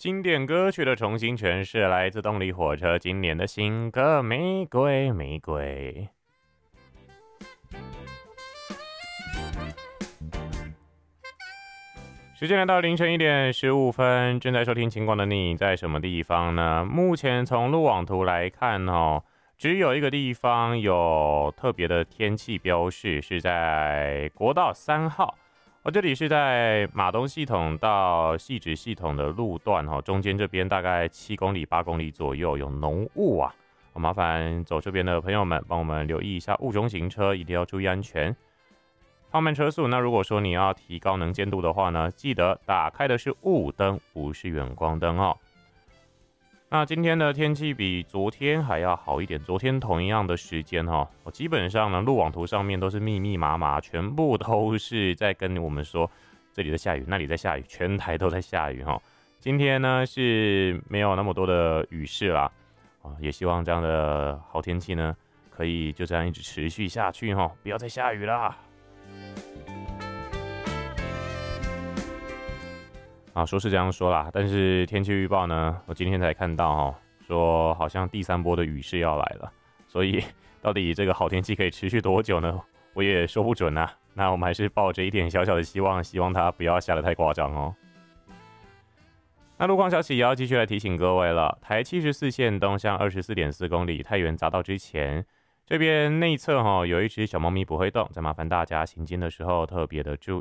经典歌曲的重新诠释，来自动力火车今年的新歌《玫瑰玫瑰》。时间来到凌晨1点15分，正在收听晴光的你在什么地方呢？目前从路网图来看只有一个地方有特别的天气标示，是在国道3号。这里是在马东系统到汐止系统的路段中间这边大概7公里、8公里左右有浓雾啊。麻烦走这边的朋友们帮我们留意一下雾中行车，一定要注意安全，放慢车速。那如果说你要提高能见度的话呢，记得打开的是雾灯，不是远光灯哦。那今天的天气比昨天还要好一点，昨天同样的时间基本上呢路网图上面都是密密麻麻，全部都是在跟我们说这里在下雨，那里在下雨，全台都在下雨今天呢是没有那么多的雨势啦，也希望这样的好天气呢可以就这样一直持续下去不要再下雨啦。说是这样说啦，但是天气预报呢，我今天才看到说好像第3波的雨势要来了，所以到底这个好天气可以持续多久呢？我也说不准啊。那我们还是抱着一点小小的希望，希望它不要下得太夸张哦。那路况消息也要继续来提醒各位了，台74线东向24.4公里，太原匝道之前，这边内侧有一只小猫咪不会动，再麻烦大家行经的时候特别的注